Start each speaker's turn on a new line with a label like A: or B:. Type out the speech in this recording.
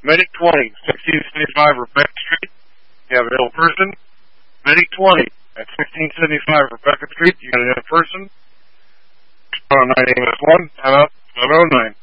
A: Medic 20, 1675 Rebecca Street. You have an ill person. Medic 20 at 1675 Rebecca Street. You got an ill person. 9 AMS 1, time out, 709.